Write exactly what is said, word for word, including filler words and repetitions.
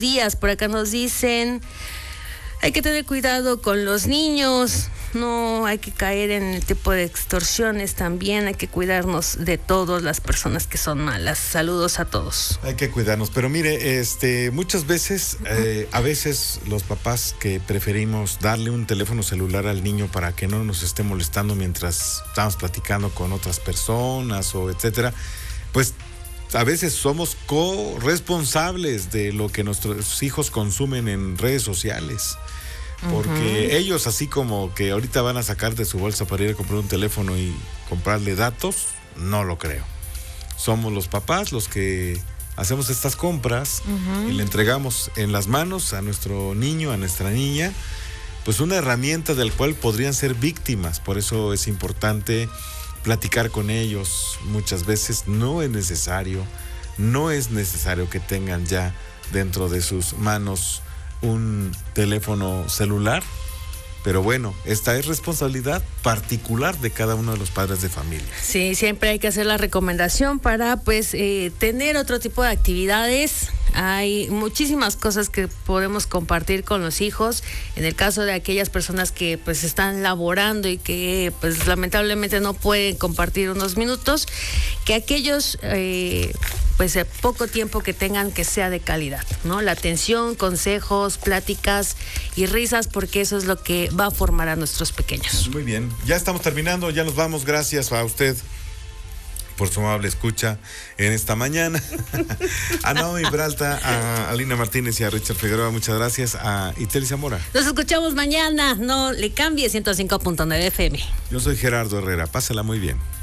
días. Por acá nos dicen, hay que tener cuidado con los niños, no hay que caer en el tipo de extorsiones también, hay que cuidarnos de todas las personas que son malas. Saludos a todos. Hay que cuidarnos, pero mire, este, muchas veces, eh, a veces los papás que preferimos darle un teléfono celular al niño para que no nos esté molestando mientras estamos platicando con otras personas o etcétera, pues a veces somos corresponsables de lo que nuestros hijos consumen en redes sociales. Porque uh-huh. ellos, así como que ahorita van a sacar de su bolsa para ir a comprar un teléfono y comprarle datos, no lo creo. Somos los papás los que hacemos estas compras uh-huh. y le entregamos en las manos a nuestro niño, a nuestra niña, pues una herramienta del cual podrían ser víctimas. Por eso es importante platicar con ellos. Muchas veces no es necesario, no es necesario que tengan ya dentro de sus manos un teléfono celular, pero bueno, esta es responsabilidad particular de cada uno de los padres de familia. Sí, siempre hay que hacer la recomendación para pues eh, tener otro tipo de actividades. Hay muchísimas cosas que podemos compartir con los hijos. En el caso de aquellas personas que pues están laborando y que pues lamentablemente no pueden compartir unos minutos, que aquellos eh, pues de poco tiempo que tengan que sea de calidad, ¿no? La atención, consejos, pláticas y risas, porque eso es lo que va a formar a nuestros pequeños. Muy bien, ya estamos terminando, ya nos vamos. Gracias a usted por su amable escucha en esta mañana. A Naomi Peralta, a Alina Martínez y a Richard Figueroa, muchas gracias. A Itzel Zamora. Nos escuchamos mañana, no le cambie, ciento cinco punto nueve F M. Yo soy Gerardo Herrera, pásala muy bien.